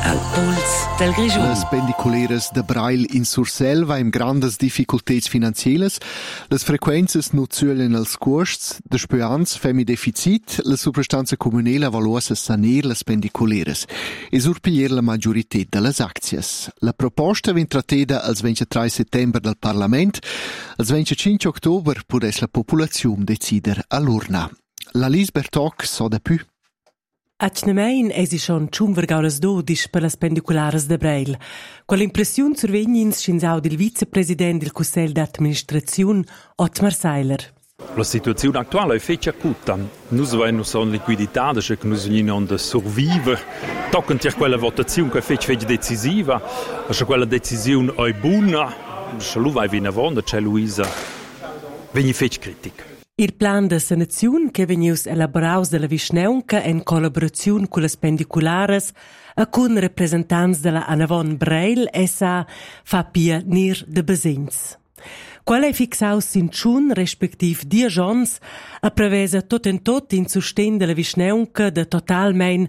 al puls del Grigiun. Las pendiculeras de Braille in Surselva im grandes difficultats finanzielas, las frequenzas nu zuelen als costs, de speans femi deficit, la substanza comunela valuosa sanir las pendiculeras e surpier la maggiorità de las aczias. La proposta vin trateda als 23 settembre del Parlament, als 25 october pudes la populazione decider all'urna. La Lise Bertoc so da più. Acnemein esi schon vergaulas 12 per las pendicularas de Breil. Quell'impressione survegnins scinsau del vicepresident del Consiglio d'Administrazione, Ottmar Seiler. La situazione attuale è fece acuta. Noi abbiamo una liquidità, che noi non da sopravvivere. Toccante a quella votazione che fece decisiva, se quella decisione è buona, se lui va in avanti, c'è Luisa, viene fece critica. Il plan de sanazione che venius elaboraus della Vischnaunca in collaborazione con le pendiculares e con rappresentanti della Anavon Breil essa fa pia nir de besins. Qual è fixaus in chun respektiv 10 ans a prevesa tot en tot in sustain della Vischnaunca de totalmein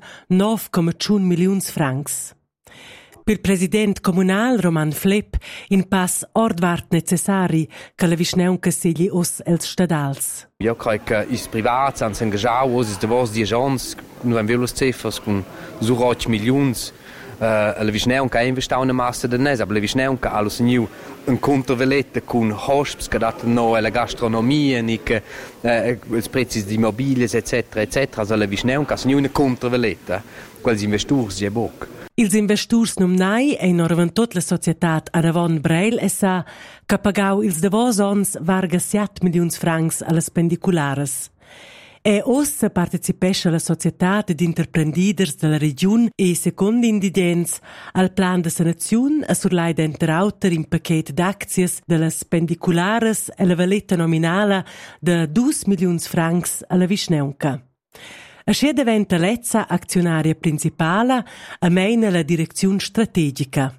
9,1 milions francs. Per president comunal Roman Flepp in pass ordvart necessari che la Vischnaunca segli os els stadals. Ja, che is privat sans engagau os de vos 10 ans, nu am velos cifras con so 8 milions. La Vischnaunca ha investato una massa de nes, aber la Vischnaunca ha lo segniu un controveletta con hosps che dato no la gastronomia ni che els prezzi di immobilies eccetera eccetera, also la Vischnaunca ha segniu una controveletta, quels investitors je boc. Ils investors numnai e norvan tot la societat Anavon Breil essa che pagau ils davos ons varga 7 milions francs alle pendiculares. E ossa partecipesce la societat ed interprendiders della region e secondo indigents al plan de sanazione a surlai d'enter auter in paquet d'aczies delle pendiculares e la valetta nominala de 2 milions francs alla Vischnaunca. Asce diventa lezza azionaria principala a meina la direzione strategica.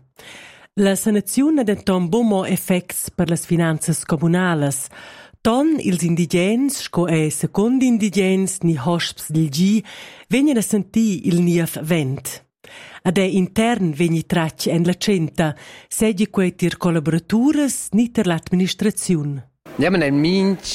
La sanazione denton bomo effects per las finanzas comunales. Ton ils indigens, sco e secondi indigens ni hosps del G, venien a senti il nief vent. Ad e intern veni tracci en la centa, segi quei tir collaboratures ni ter l'administrazione. Ja, ma nel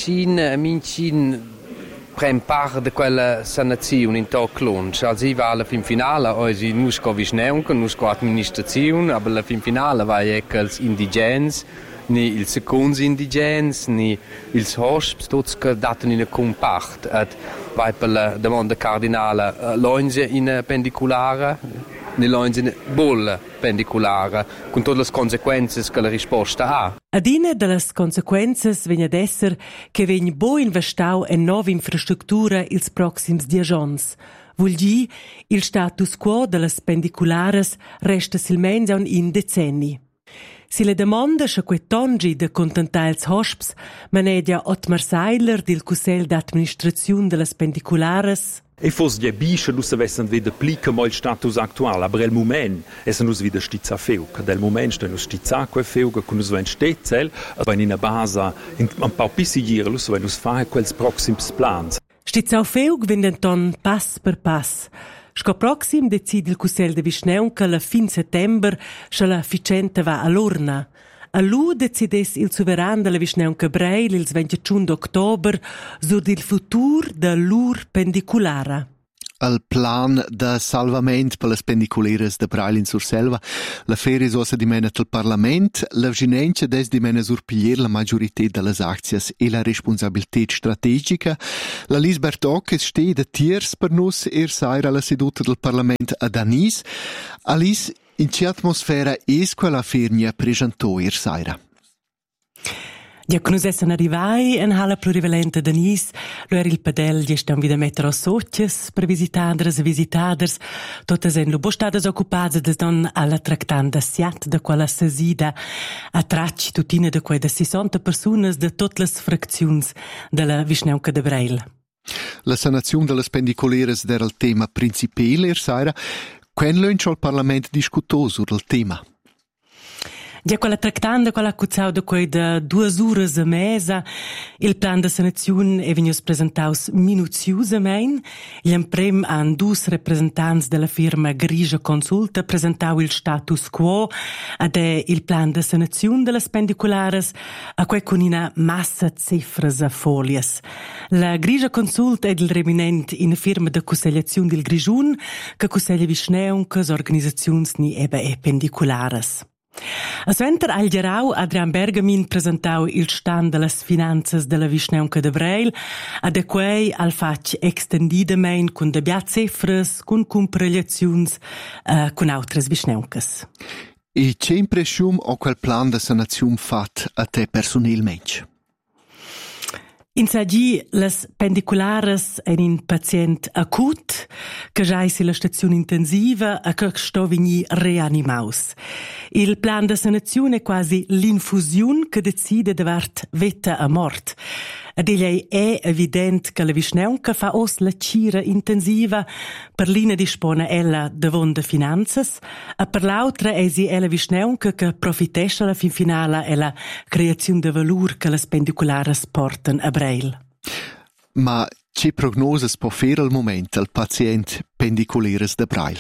mincin pren part de quella sanazione in to clonch. Also i va alla fin finale, oisi nusco Vischnaunca, nusco administrazione, aber la fin finale va als indigens, ni il seconds indigens, ni ils hosps, tots che daten in a compact. Et vai per la domanda cardinale, loinge in pendiculare, ni loinge in bolla pendiculare, con tutte le conseguenze che la risposta ha. Adina delle conseguenze viene ad essere che viene bo investau in nuova infrastruttura ils proxims 10 ans. Vuol dire, il status quo delle pendiculares resta silmens in decenni. Si le domanda se quei tongi de contentar ils hosps manedia Ottmar Seiler del Consiglio d'Administrazione delle pendiculares. E fosse già bisce, non avessero wieder plica mal il status attuale, aber il moment è nus wieder stizza feuca. Del moment sta nus stizza quel feuca, con nus ven stetzel, aber in una base, un po' pissigiere, nus ven nus fare quels proxims plans. Stizza feuc vendenton pass per pass. Sco proxim decide il Consiglio de Vischnaunca la fin settembre, se la ficenta va all'urna. A lu decides il soveran della Vischnaunca Breil il 21 october sur il futur de lur pendiculara. Al plan de salvament per le pendiculeres de Breil in Surselva, la feris ossa dimenet al Parlament, la vginencia des dimena surpiglier la maggiorità delle aczias e la responsabilità strategica. La Lise Bertoc ste de tiers per nus saira la seduta del Parlament a Danis. Alice, in che atmosfera es quella fernia presentò saira? Ja, con us essan arrivai in hala plurivalente Danis, lo era il padel, gli stan vida mettere a socias per visitaders e visitaders, totes en lo bostadas occupades des don alla tractanda siat de quella sesida, a tracci tutina de quei de 60 personas de tot les fracziuns de la Vischnaunca de Breil. La sanazione delle pendiculeres era il tema principale saira. Quando il Parlament discutò sul tema? Già quella tractanda, quella cuzzau da quei da 2 ore a mesa, il plan de sanazione è venuto presentato minuziosamente. Gli prem han 2 rappresentanti della firma Grigia Consulta presentau il status quo ed è il plan de sanazione delle spendiculares a quei con una massa cifras a folias. La Grigia Consulta è il reminent in firma de consigliazione del Grigiun che consiglia visneuncas organizzazioni ni ebe e pendiculares. A Sventer al Gerau Adrian Bergamin presentau il stand delle finanze della Visneunca de Breil ad e quei al fac extendidamein con de bia cifras, con comparelhaziuns con altres Visneuncas. E che impressione o quel plan de sanazione fat a te personalmente? In Sagi, les pendiculares en in pacient acut, che già è la stazione intensiva e che sto vini reanimaus. Il plan de sanazione è quasi l'infusione che decide de vart vita a mort. Ed egli è evident che la Visneunca fa os la cira intensiva per l'ina dispone ella davon de finanzas e per l'altra è si ella Visneunca che profitesce alla fin finale e la creazione de valur che le pendiculares porten a Breil. Ma che prognoses può fare al momento al pacient pendiculares de Breil?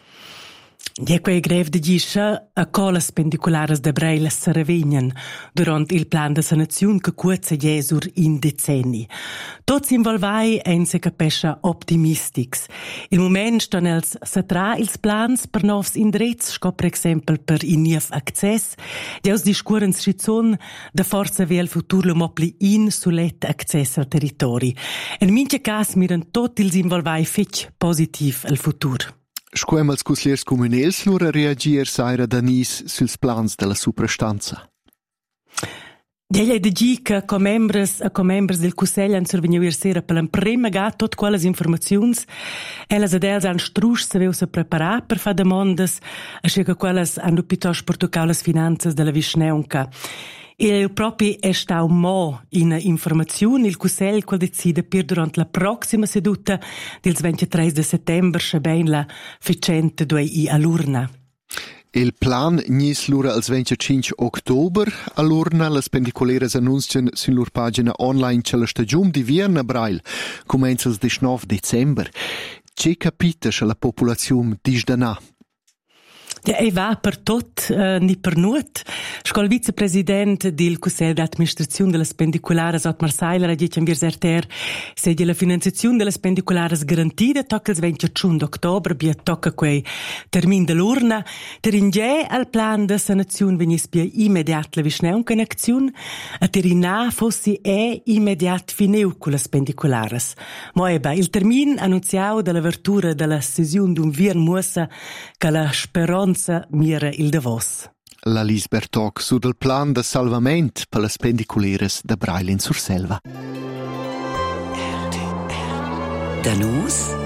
E quei grev de gisce a colas pendiculares de Breil se revegnan durant il plan de sanazione che cuoza Jesur in decenni. Tots involvai en se capescha optimistics. Il moment ston els satra ils plans per novs indrets, sco per exempel per in niev access, deus discurrens schizon da forza ve al futur lo mopli in sulet access al territori. En minche cas miran tot ils involvai fetch positiv al futur. Scuem als consigliers comunels lura reagir saira danis suls plans della suprastanza? Egli è de gi che com membres del Consiglio han survegniu ier sera per l'emprema gat tot quelles informaziuns. Ellas ad els han strusch saveu se preparar per fa demandas, asce che quelles hanno piuttosto portocau las finanzas della Visneunca. E proprio è stato mo in informazione il Consiglio che decide per durante la prossima seduta del 23 di settembre ben la facente due all'urna. Il plan nis lura al 25 ottober all'urna las pendiculeres annuncian sulla loro pagina online che la stagione di Vienna Breil comincia il 19 dicembre. Che capita che la popolazione disdana? Ja, va per tot, ni per nuot. Scol vicepresident del Consiglio d'Administrazione delle Pendiculares Ottmar Seiler ha detto in Virserter se la finanziazione delle Pendiculares garantita tocca il 21 ottobre, bia tocca quei termin dell'urna. Teringe al plan de sanazione venis bia immediat la Visneunca in azione, a terina fossi immediat fineu con le Pendiculares. Ma il termin annunziau dell'apertura della sessione d'un vier muossa che la speranza mira il Davos. La Lisbertoc su del plan de salvament per las pendiculeres de Breil in Surselva. Danus